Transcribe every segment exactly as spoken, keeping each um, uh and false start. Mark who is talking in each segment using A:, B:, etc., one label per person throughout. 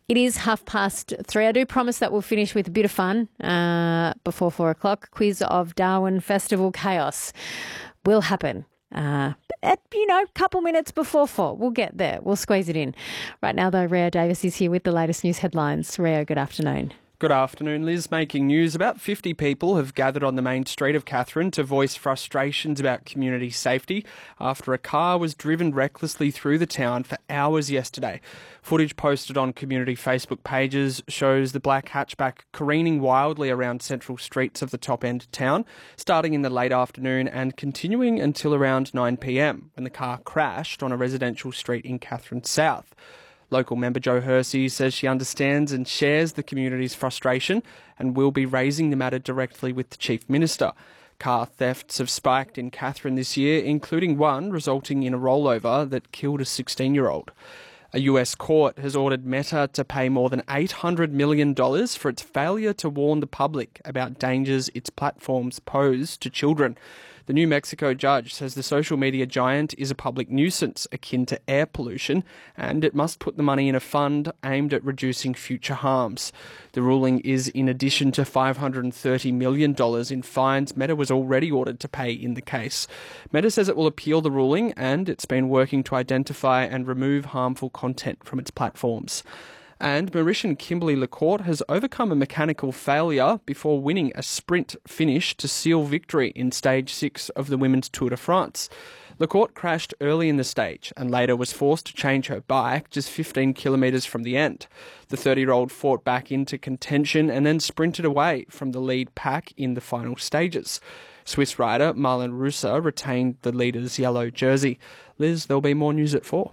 A: It is half past three. I do promise that we'll finish with a bit of fun uh, before four o'clock. Quiz of Darwin Festival chaos will happen uh, at, you know, a couple minutes before four. We'll get there. We'll squeeze it in. Right now, though, Rio Davis is here with the latest news headlines. Rio, good afternoon.
B: Good afternoon, Liz. Making news. About fifty people have gathered on the main street of Katherine to voice frustrations about community safety after a car was driven recklessly through the town for hours yesterday. Footage posted on community Facebook pages shows the black hatchback careening wildly around central streets of the top-end town, starting in the late afternoon and continuing until around nine p.m, when the car crashed on a residential street in Katherine South. Local member Jo Hersey says she understands and shares the community's frustration and will be raising the matter directly with the Chief Minister. Car thefts have spiked in Katherine this year, including one resulting in a rollover that killed a sixteen-year-old. A U S court has ordered Meta to pay more than eight hundred million dollars for its failure to warn the public about dangers its platforms pose to children. The New Mexico judge says the social media giant is a public nuisance akin to air pollution, and it must put the money in a fund aimed at reducing future harms. The ruling is in addition to five hundred thirty million dollars in fines Meta was already ordered to pay in the case. Meta says it will appeal the ruling, and it's been working to identify and remove harmful content from its platforms. And Mauritian Kimberly Lecourt has overcome a mechanical failure before winning a sprint finish to seal victory in stage six of the Women's Tour de France. Lecourt crashed early in the stage and later was forced to change her bike just fifteen kilometres from the end. The thirty-year-old fought back into contention and then sprinted away from the lead pack in the final stages. Swiss rider Marlen Reusser retained the leader's yellow jersey. Liz, there'll be more news at four.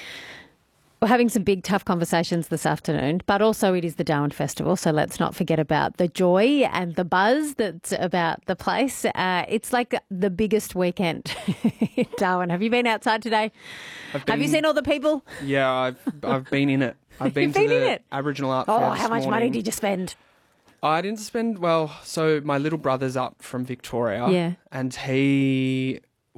A: We're having some big, tough conversations this afternoon, but also it is the Darwin Festival, so let's not forget about the joy and the buzz that's about the place. Uh, it's like the biggest weekend in Darwin. Have you been outside today?
B: I've been,
A: Have you seen all the people?
B: Yeah, I've I've been in it. I've been
A: You've
B: to
A: been
B: the
A: in it?
B: Aboriginal Art
A: Oh,
B: Fair
A: how
B: this
A: much money
B: morning.
A: did you spend?
B: I didn't spend, well, so my little brother's up from Victoria,
A: Yeah.
B: and he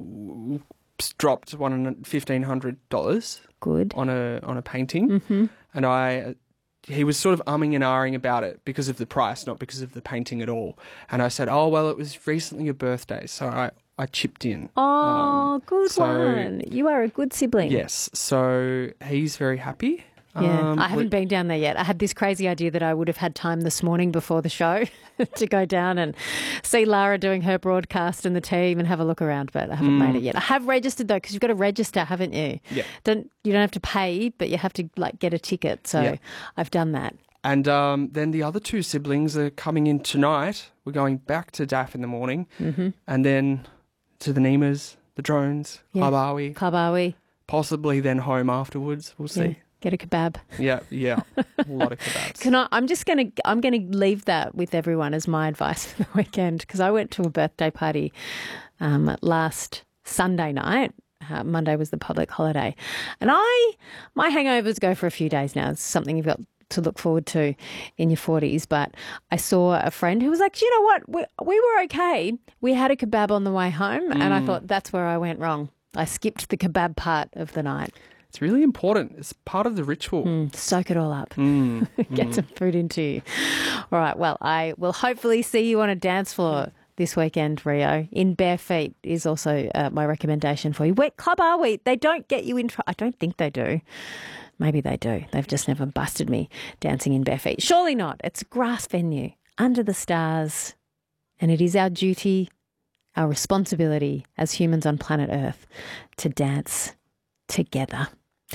B: w- dropped one fifteen hundred dollars.
A: Good.
B: on a on a painting,
A: Mm-hmm.
B: and I he was sort of umming and ahhing about it because of the price, not because of the painting at all. And I said, oh well, it was recently your birthday, so I I chipped in.
A: Oh,
B: Um,
A: good
B: so-
A: one. You are a good sibling.
B: Yes, so he's very happy.
A: Yeah,
B: Um,
A: I haven't
B: we-
A: been down there yet. I had this crazy idea that I would have had time this morning before the show to go down and see Lara doing her broadcast and the team and have a look around, but I haven't
B: Mm.
A: made it yet. I have registered though, because you've got to register, haven't you?
B: Yeah.
A: Don't you don't have to pay, but you have to like get a ticket. So
B: Yeah.
A: I've done that.
B: And um, then the other two siblings are coming in tonight. We're going back to D A F in the morning,
A: Mm-hmm.
B: and then to the Nemas, the drones,
A: Yeah.
B: Habawi,
A: Kabawi.
B: possibly then home afterwards. We'll
A: Yeah.
B: see.
A: Get a kebab.
B: Yeah, yeah, a lot of kebabs.
A: Can I? I'm just gonna. I'm gonna leave that with everyone as my advice for the weekend, because I went to a birthday party um, last Sunday night. Uh, Monday was the public holiday, and I my hangovers go for a few days now. It's something you've got to look forward to in your forties. But I saw a friend who was like, you know what? We, we were okay. We had a kebab on the way home, and I thought that's where I went wrong. I skipped the kebab part of the night.
B: It's really important. It's part of the ritual.
A: Mm, soak it all up.
B: Mm,
A: Get some food into you. All right. Well, I will hopefully see you on a dance floor this weekend, Rio. In bare feet is also uh, my recommendation for you. What club are we? They don't get you in trouble. I don't think they do. Maybe they do. They've just never busted me dancing in bare feet. Surely not. It's a grass venue under the stars, and it is our duty, our responsibility as humans on planet Earth to dance together.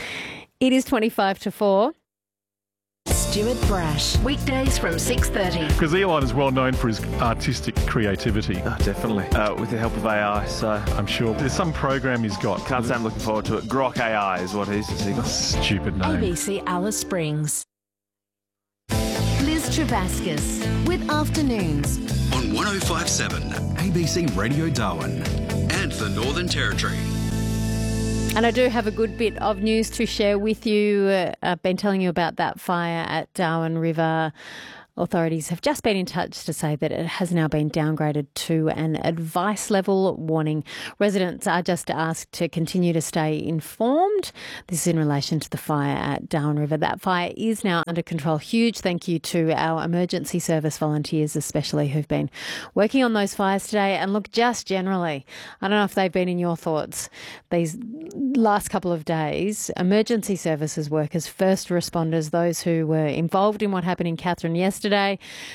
A: It is twenty-five to four.
C: Stuart Brash. Weekdays from six thirty.
D: Because Elon is well known for his artistic creativity.
E: Oh, definitely. Uh, with the help of A I, so
D: I'm sure there's some program he's got.
E: can't say I'm looking forward to it. Grok A I is what he's thinking.
D: Stupid
C: A B
D: name.
C: C Alice Springs. Liz Travascus with Afternoons.
F: On one oh five point seven A B C Radio Darwin and the Northern Territory.
A: And I do have a good bit of news to share with you. Uh, I've been telling you about that fire at Darwin River Authorities have just been in touch to say that it has now been downgraded to an advice level warning. Residents are just asked to continue to stay informed. This is in relation to the fire at Darwin River. That fire is now under control. Huge thank you to our emergency service volunteers especially who've been working on those fires today. And look, just generally, I don't know if they've been in your thoughts these last couple of days, emergency services workers, first responders, those who were involved in what happened in Katherine yesterday,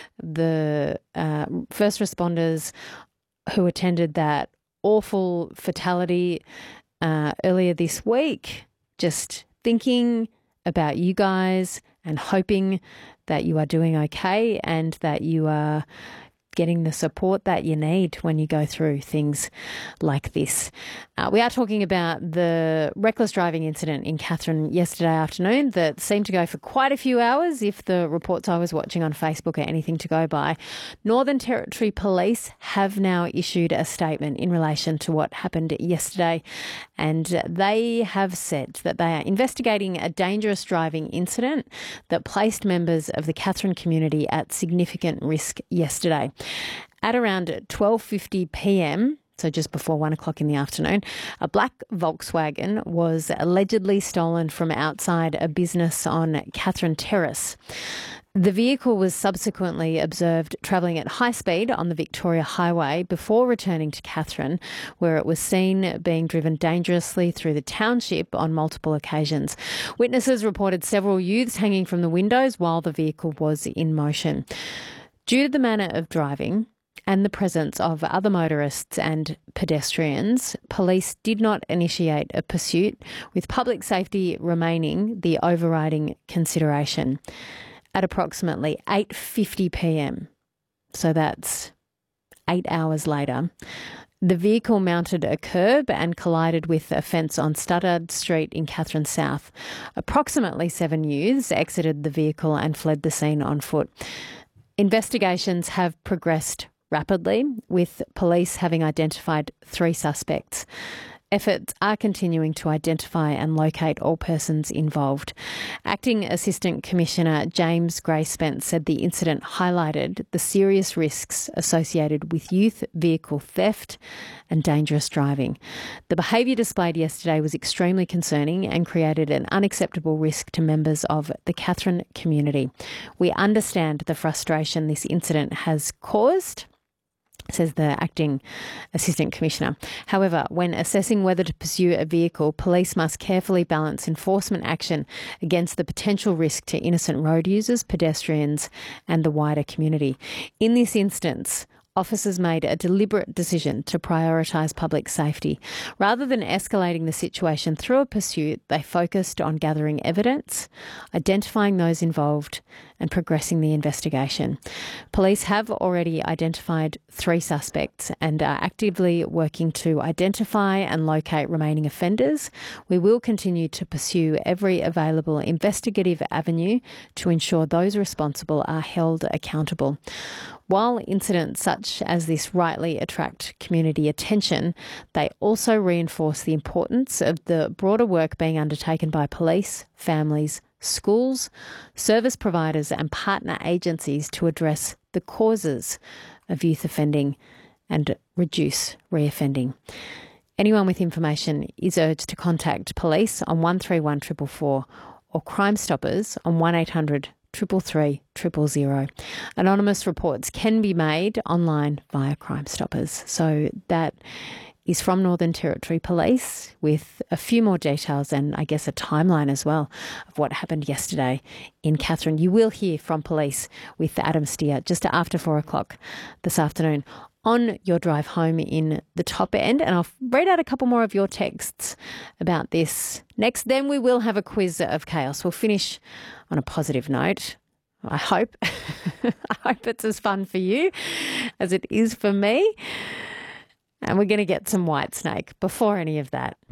A: the uh, first responders who attended that awful fatality uh, earlier this week, just thinking about you guys and hoping that you are doing okay and that you are getting the support that you need when you go through things like this. Uh, we are talking about the reckless driving incident in Katherine yesterday afternoon that seemed to go for quite a few hours, if the reports I was watching on Facebook are anything to go by. Northern Territory Police have now issued a statement in relation to what happened yesterday, and they have said that they are investigating a dangerous driving incident that placed members of the Katherine community at significant risk yesterday. At around twelve fifty p m, so just before one o'clock in the afternoon, a black Volkswagen was allegedly stolen from outside a business on Katherine Terrace. The vehicle was subsequently observed travelling at high speed on the Victoria Highway before returning to Katherine, where it was seen being driven dangerously through the township on multiple occasions. Witnesses reported several youths hanging from the windows while the vehicle was in motion. Due to the manner of driving and the presence of other motorists and pedestrians, police did not initiate a pursuit, with public safety remaining the overriding consideration. At approximately eight fifty p m, so that's eight hours later, the vehicle mounted a curb and collided with a fence on Studdard Street in Katherine South. Approximately seven youths exited the vehicle and fled the scene on foot. Investigations have progressed rapidly, with police having identified three suspects. Efforts are continuing to identify and locate all persons involved. Acting Assistant Commissioner James Gray-Spence said the incident highlighted the serious risks associated with youth vehicle theft and dangerous driving. The behaviour displayed yesterday was extremely concerning and created an unacceptable risk to members of the Katherine community. We understand the frustration this incident has caused, says the Acting Assistant Commissioner. However, when assessing whether to pursue a vehicle, police must carefully balance enforcement action against the potential risk to innocent road users, pedestrians and the wider community. In this instance, officers made a deliberate decision to prioritise public safety. Rather than escalating the situation through a pursuit, they focused on gathering evidence, identifying those involved and progressing the investigation. Police have already identified three suspects and are actively working to identify and locate remaining offenders. We will continue to pursue every available investigative avenue to ensure those responsible are held accountable. While incidents such as this rightly attract community attention, they also reinforce the importance of the broader work being undertaken by police, families, schools, service providers and partner agencies to address the causes of youth offending and reduce reoffending. Anyone with information is urged to contact police on one three one four four four or Crime Stoppers on one eight hundred three three three zero zero. Anonymous reports can be made online via Crime Stoppers. So that is from Northern Territory Police, with a few more details and I guess a timeline as well of what happened yesterday in Katherine. You will hear from police with Adam Steer just after four o'clock this afternoon on your drive home in the top end. And I'll read out a couple more of your texts about this next. Then we will have a quiz of chaos. We'll finish on a positive note. I hope. I hope it's as fun for you as it is for me. And we're going to get some Whitesnake before any of that.